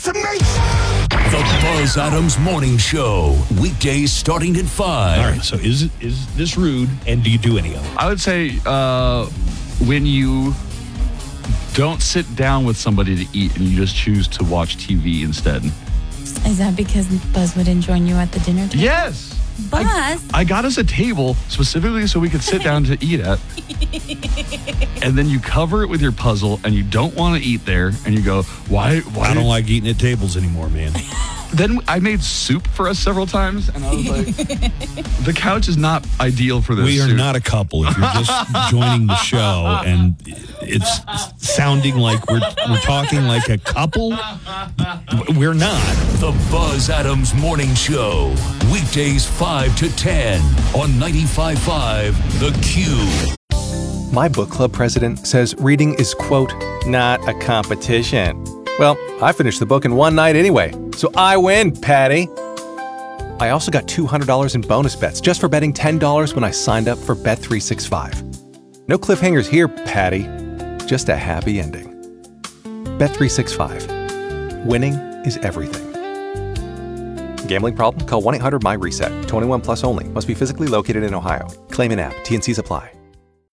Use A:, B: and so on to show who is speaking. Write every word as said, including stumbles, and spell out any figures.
A: The Buzz Adams Morning Show. Weekdays starting at five.
B: All right, so is it is this rude, and do you do any of it?
C: I would say uh, when you don't sit down with somebody to eat and you just choose to watch T V instead.
D: Is that because Buzz wouldn't join you at the dinner table?
C: Yes.
D: Buzz.
C: I, I got us a table specifically so we could sit down to eat at. And then you cover it with your puzzle and you don't want to eat there. And you go, why? why
B: I don't like eating at tables anymore, man.
C: Then I made soup for us several times. And I was like, the couch is not ideal for this
B: We are
C: soup.
B: not a couple. If you're just joining the show and it's sounding like we're we're talking like a couple, we're not.
A: The Buzz Adams Morning Show. Weekdays five to ten on ninety-five point five The Q.
E: My book club president says reading is, quote, not a competition. Well, I finished the book in one night anyway, so I win, Patty. I also got two hundred dollars in bonus bets just for betting ten dollars when I signed up for Bet three sixty-five. No cliffhangers here, Patty. Just a happy ending. Bet three sixty-five. Winning is everything. Gambling problem? Call one eight hundred M Y RESET. twenty-one plus only. Must be physically located in Ohio. Claim in app. T N Cs apply.